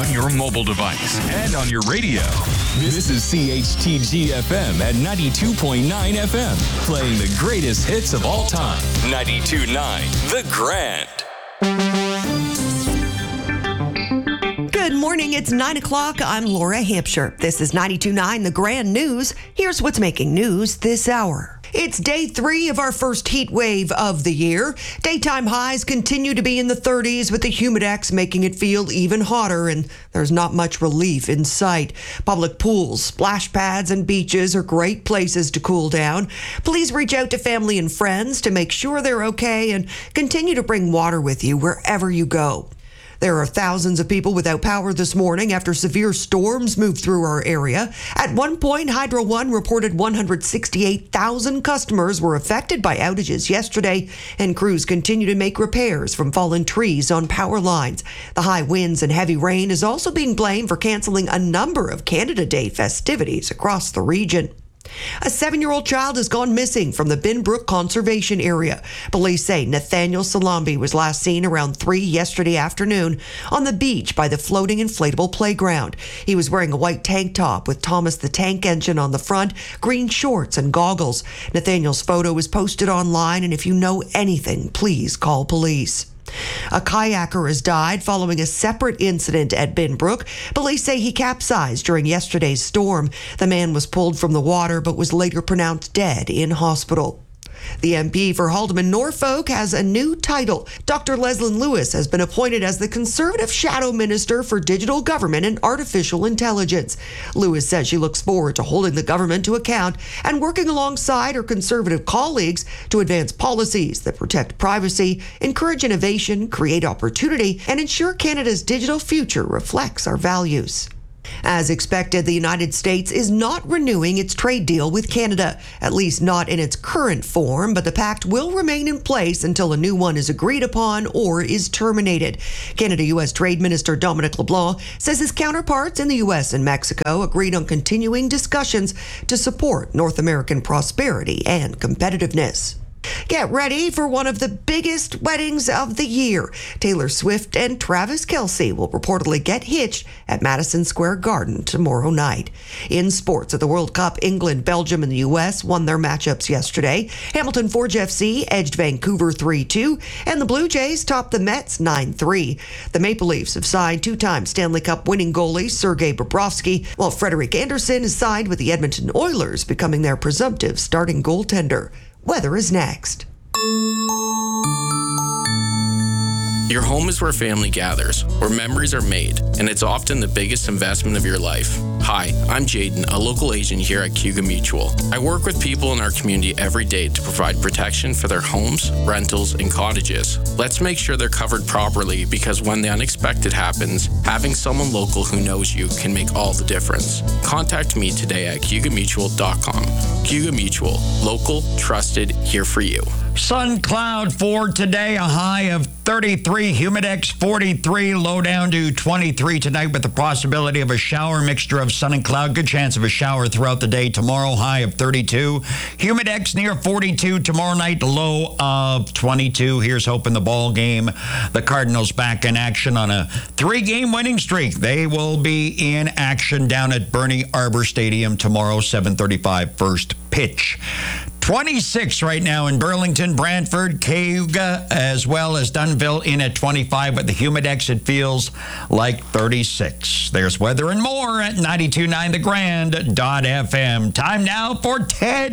on your mobile device and on your radio. This is CHTG FM at 92.9 FM, playing the greatest hits of all time. 92.9 The Grand. Good morning. It's 9 o'clock. I'm Laura Hampshire. This is 92.9 The Grand News. Here's what's making news this hour. It's day 3 of our first heat wave of the year. Daytime highs continue to be in the 30s with the Humidex making it feel even hotter, and there's not much relief in sight. Public pools, splash pads, and beaches are great places to cool down. Please reach out to family and friends to make sure they're okay and continue to bring water with you wherever you go. There are thousands of people without power this morning after severe storms moved through our area. At one point, Hydro One reported 168,000 customers were affected by outages yesterday, and crews continue to make repairs from fallen trees on power lines. The high winds and heavy rain is also being blamed for canceling a number of Canada Day festivities across the region. A 7-year-old child has gone missing from the Binbrook Conservation Area. Police say Nathaniel Salambi was last seen around 3 yesterday afternoon on the beach by the floating inflatable playground. He was wearing a white tank top with Thomas the Tank Engine on the front, green shorts and goggles. Nathaniel's photo was posted online, and if you know anything, please call police. A kayaker has died following a separate incident at Binbrook. Police say he capsized during yesterday's storm. The man was pulled from the water but was later pronounced dead in hospital. The MP for Haldimand Norfolk has a new title. Dr. Leslyn Lewis has been appointed as the Conservative Shadow Minister for Digital Government and Artificial Intelligence. Lewis says she looks forward to holding the government to account and working alongside her Conservative colleagues to advance policies that protect privacy, encourage innovation, create opportunity, and ensure Canada's digital future reflects our values. As expected, the United States is not renewing its trade deal with Canada, at least not in its current form, but the pact will remain in place until a new one is agreed upon or is terminated. Canada-U.S. Trade Minister Dominic LeBlanc says his counterparts in the U.S. and Mexico agreed on continuing discussions to support North American prosperity and competitiveness. Get ready for one of the biggest weddings of the year. Taylor Swift and Travis Kelce will reportedly get hitched at Madison Square Garden tomorrow night. In sports at the World Cup, England, Belgium, and the U.S. won their matchups yesterday. Hamilton Forge FC edged Vancouver 3-2, and the Blue Jays topped the Mets 9-3. The Maple Leafs have signed 2-time Stanley Cup winning goalie Sergei Bobrovsky, while Frederik Andersen is signed with the Edmonton Oilers, becoming their presumptive starting goaltender. Weather is next. Your home is where family gathers, where memories are made, and it's often the biggest investment of your life. Hi, I'm Jaden, a local agent here at Cayuga Mutual. I work with people in our community every day to provide protection for their homes, rentals, and cottages. Let's make sure they're covered properly, because when the unexpected happens, having someone local who knows you can make all the difference. Contact me today at CayugaMutual.com. Cayuga Mutual, local, trusted, here for you. Sun cloud for today, a high of 33, Humidex 43, low down to 23 tonight with the possibility of a shower, mixture of sun and cloud. Good chance of a shower throughout the day. Tomorrow, high of 32. Humidex near 42. Tomorrow night, low of 22. Here's hoping the ball game. The Cardinals back in action on a 3-game winning streak. They will be in action down at Bernie Arbor Stadium tomorrow, 7:35 first pitch. 26 right now in Burlington, Brantford, Cayuga, as well as Dunnville in at 25. But the Humidex, it feels like 36. There's weather and more at 92.9 The Grand.FM. Time now for Ted